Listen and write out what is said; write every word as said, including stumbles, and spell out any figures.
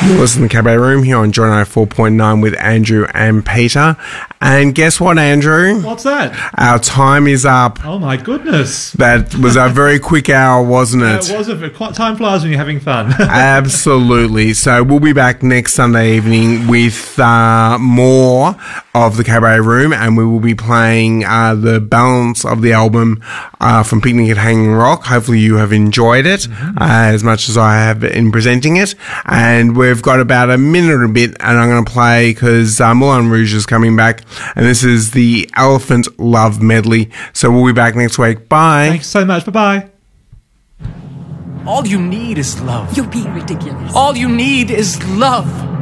Listen to the Cabaret Room here on Joy ninety-four point nine with Andrew and Peter. And guess what, Andrew? What's that? Our time is up. Oh, my goodness. That was a very quick hour, wasn't it? It was. A, time flies when you're having fun. Absolutely. So we'll be back next Sunday evening with uh, more of the Cabaret Room, and we will be playing uh, the balance of the album uh, from Picnic at Hanging Rock. Hopefully you have enjoyed it mm-hmm. uh, as much as I have in presenting it. And we've got about a minute and a bit, and I'm going to play because uh, Moulin Rouge is coming back, and this is the Elephant Love Medley. So we'll be back next week. Bye. Thanks so much. Bye-bye. All you need is love. You're being ridiculous. All you need is love.